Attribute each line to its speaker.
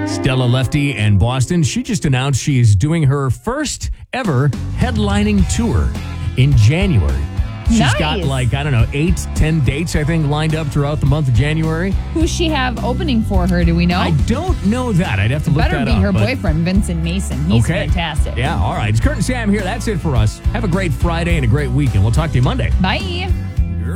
Speaker 1: Stella Lefty and Boston. She just announced she is doing her first ever headlining tour in January. She's got 8, 10 dates, I think, lined up throughout the month of January.
Speaker 2: Who's she have opening for her? Do we know?
Speaker 1: I don't know that. I'd have to look that up.
Speaker 2: Better be her boyfriend, Vincent Mason. He's fantastic.
Speaker 1: Yeah, all right. It's Kurt and Sam here. That's it for us. Have a great Friday and a great weekend. We'll talk to you Monday.
Speaker 2: Bye.